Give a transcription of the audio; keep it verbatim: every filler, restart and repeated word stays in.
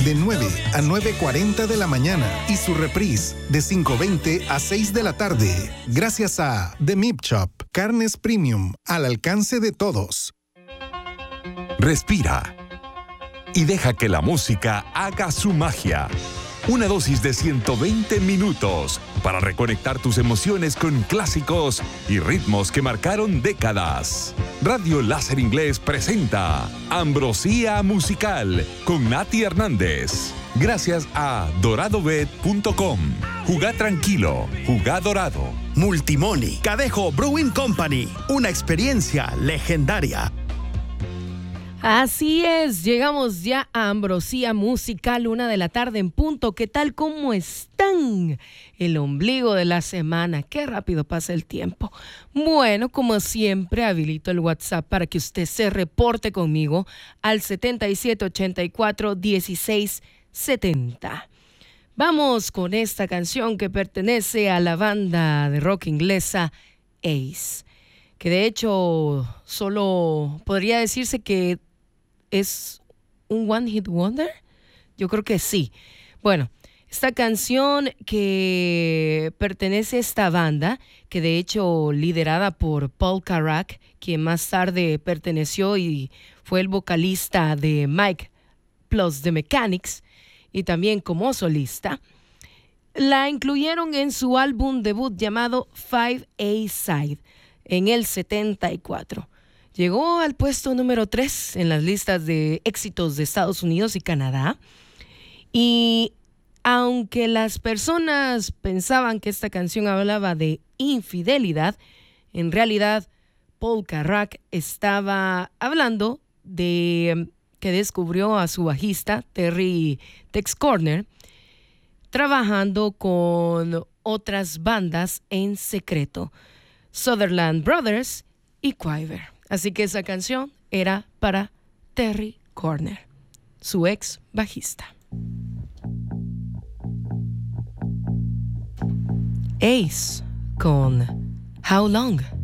de nueve a nueve y cuarenta de la mañana y su reprise de cinco y veinte a seis de la tarde. Gracias a The Meat Shop, carnes premium al alcance de todos. Respira y deja que la música haga su magia. Una dosis de ciento veinte minutos para reconectar tus emociones con clásicos y ritmos que marcaron décadas. Radio Láser Inglés presenta Ambrosía Musical con Nati Hernández. Gracias a dorado bet punto com. Jugá tranquilo, jugá dorado. Multimoni, Cadejo Brewing Company, una experiencia legendaria. Así es, llegamos ya a Ambrosía Musical, una de la tarde en punto. ¿Qué tal? ¿Cómo están? El ombligo de la semana. Qué rápido pasa el tiempo. Bueno, como siempre, habilito el WhatsApp para que usted se reporte conmigo al setenta y siete ochenta y cuatro dieciséis setenta. Vamos con esta canción que pertenece a la banda de rock inglesa Ace, que de hecho solo podría decirse que es un one hit wonder. Yo creo que sí. Bueno, esta canción que pertenece a esta banda, que de hecho liderada por Paul Carrack, quien más tarde perteneció y fue el vocalista de Mike plus The Mechanics y también como solista, la incluyeron en su álbum debut llamado Five A Side en el setenta y cuatro. Llegó al puesto número tres en las listas de éxitos de Estados Unidos y Canadá. Y aunque las personas pensaban que esta canción hablaba de infidelidad, en realidad Paul Carrack estaba hablando de que descubrió a su bajista Terry Tex Corner trabajando con otras bandas en secreto, Sutherland Brothers y Quiver. Así que esa canción era para Terry Corner, su ex bajista. Ace con How Long.